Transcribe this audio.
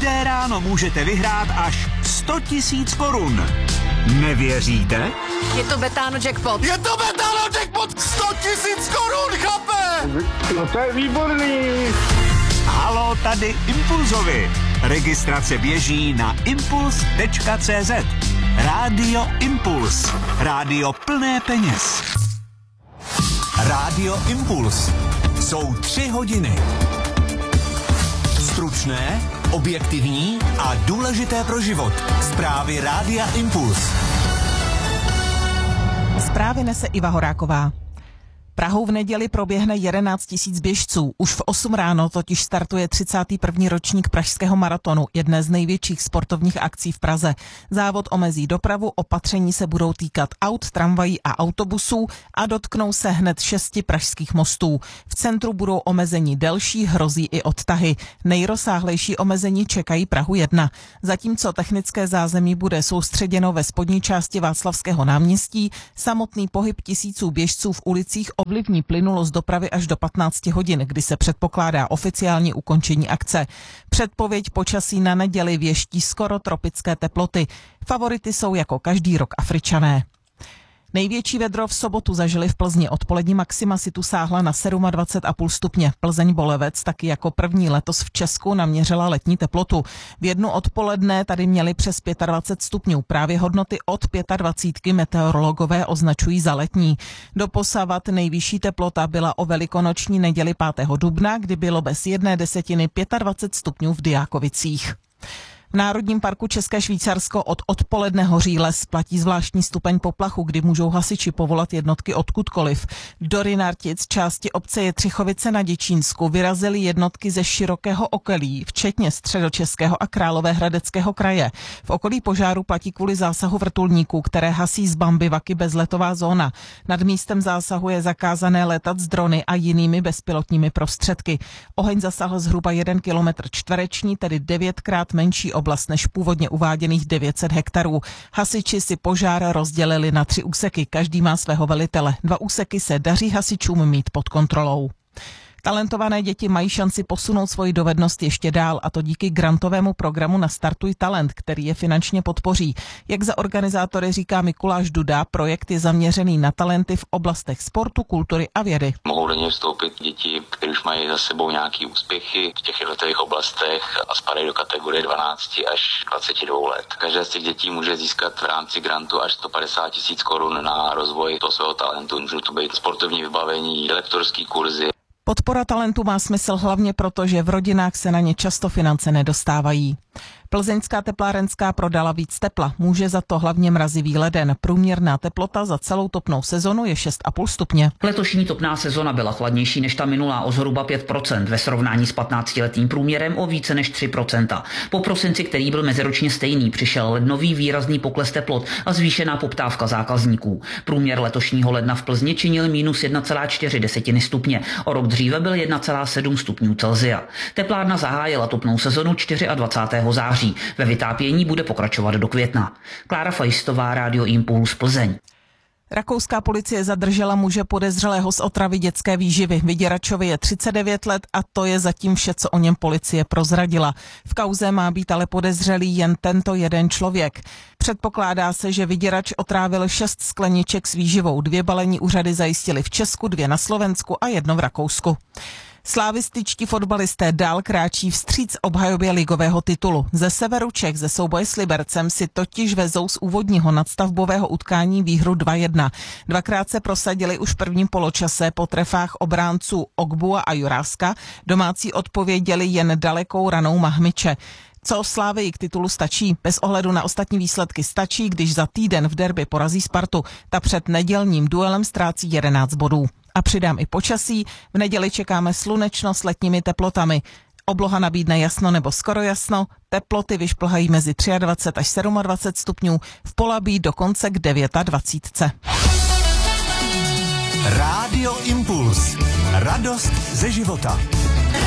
Každé ráno můžete vyhrát až 100 000 korun. Nevěříte? Je to Betano jackpot. Je to Betano jackpot! 100 000 korun, chlape! No to je výborný. Halo, tady Impulzovi. Registrace běží na impuls.cz. Rádio Impuls. Rádio plné peněz. Rádio Impuls. Jsou 3 hodiny. Stručné, objektivní a důležité pro život. Zprávy Rádia Impuls. Zprávy nese Iva Horáková. Prahou v neděli proběhne 11 000 běžců. Už v 8 ráno totiž startuje 31. ročník pražského maratonu, jedné z největších sportovních akcí v Praze. Závod omezí dopravu, opatření se budou týkat aut, tramvají a autobusů a dotknou se hned 6 pražských mostů. V centru budou omezení delší, hrozí i odtahy. Nejrozsáhlejší omezení čekají Prahu 1. Zatímco technické zázemí bude soustředěno ve spodní části Václavského náměstí, samotný pohyb tisíců běžců v ulicích ovlivní plynulost dopravy až do 15 hodin, kdy se předpokládá oficiální ukončení akce. Předpověď počasí na neděli věští skoro tropické teploty. Favority jsou jako každý rok Afričané. Největší vedro v sobotu zažili v Plzni. Odpolední maxima si tu sáhla na 27,5 stupně. Plzeň-Bolevec taky jako první letos v Česku naměřila letní teplotu. V 1 odpoledne tady měli přes 25 stupňů. Právě hodnoty od 25 meteorologové označují za letní. Doposavat nejvyšší teplota byla o velikonoční neděli 5. dubna, kdy bylo bez 1/10 25 stupňů v Dyákovicích. V Národním parku České Švýcarsko od odpoledne hoří les, platí zvláštní stupeň poplachu, kdy můžou hasiči povolat jednotky odkudkoliv. Do Rynartic, části obce Jetřichovice na Děčínsku, vyrazily jednotky ze širokého okolí, včetně Středočeského a Královéhradeckého kraje. V okolí požáru platí kvůli zásahu vrtulníků, které hasí z bambivaky bezletová zóna. Nad místem zásahu je zakázané létat z drony a jinými bezpilotními prostředky. Oheň zasahl zhruba 1 kilometr čtvereční, tedy 9krát menší oblast než původně uváděných 900 hektarů. Hasiči si požár rozdělili na 3 úseky, každý má svého velitele. 2 úseky se daří hasičům mít pod kontrolou. Talentované děti mají šanci posunout svoji dovednost ještě dál, a to díky grantovému programu Nastartuj talent, který je finančně podpoří. Jak za organizátory říká Mikuláš Duda, projekt je zaměřený na talenty v oblastech sportu, kultury a vědy. Mohou do něj vstoupit děti, které už mají za sebou nějaké úspěchy v těch jednotlivých oblastech a spadají do kategorie 12 až 22 let. Každé z těch dětí může získat v rámci grantu až 150 000 korun na rozvoj toho svého talentu. Můžou to být sportovní vybavení, lektorský kurzy. Podpora talentu má smysl hlavně proto, že v rodinách se na ně často finance nedostávají. Plzeňská teplárenská prodala víc tepla. Může za to hlavně mrazivý leden. Průměrná teplota za celou topnou sezonu je 6,5 stupně. Letošní topná sezona byla chladnější než ta minulá o zhruba 5%, ve srovnání s 15letým průměrem o více než 3%. Po prosinci, který byl meziročně stejný, přišel lednový výrazný pokles teplot a zvýšená poptávka zákazníků. Průměr letošního ledna v Plzni činil minus 1,4 stupně. O rok dříve byl 1,7 stupňů Celsia. Teplárna zahájila topnou sezonu 24. září. Ve vytápění bude pokračovat do května. Klára Fajstová, Rádio Impuls, Plzeň. Rakouská policie zadržela muže podezřelého z otravy dětské výživy. Vyděračovi je 39 let a to je zatím vše, co o něm policie prozradila. V kauze má být ale podezřelý jen tento jeden člověk. Předpokládá se, že vyděrač otrávil 6 skleniček s výživou. 2 balení úřady zajistili v Česku, 2 na Slovensku a 1 v Rakousku. Slávističtí fotbalisté dál kráčí vstříc obhajobě ligového titulu. Ze severu Čech ze souboje s Libercem si totiž vezou z úvodního nadstavbového utkání výhru 2-1. 2krát se prosadili už v prvním poločase po trefách obránců Ogbua a Juráska. Domácí odpověděli jen dalekou ranou Mahmiče. Co Slávii k titulu stačí? Bez ohledu na ostatní výsledky stačí, když za týden v derby porazí Spartu. Ta před nedělním duelem ztrácí 11 bodů. A přidám i počasí. V neděli čekáme slunečno s letními teplotami. Obloha nabídne jasno nebo skoro jasno. Teploty vyšplhají mezi 23 až 27 stupňů. V Polabí dokonce k 29. Rádio Impuls. Radost ze života.